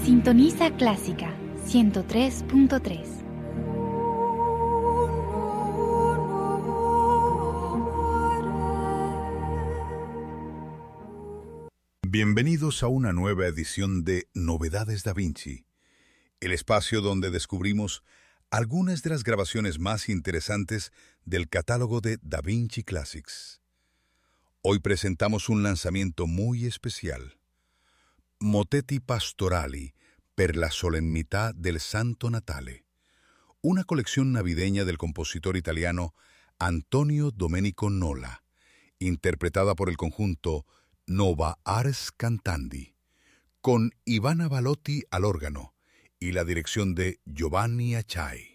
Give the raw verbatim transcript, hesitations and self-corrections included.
Sintoniza Clásica ciento tres punto tres. Bienvenidos a una nueva edición de Novedades Da Vinci, el espacio donde descubrimos algunas de las grabaciones más interesantes del catálogo de Da Vinci Classics. Hoy presentamos un lanzamiento muy especial. Motetti Pastorali per la Solennità del Santo Natale, una colección navideña del compositor italiano Antonio Domenico Nola, interpretada por el conjunto Nova Ars Cantandi, con Ivana Balotti al órgano y la dirección de Giovanni Acciai.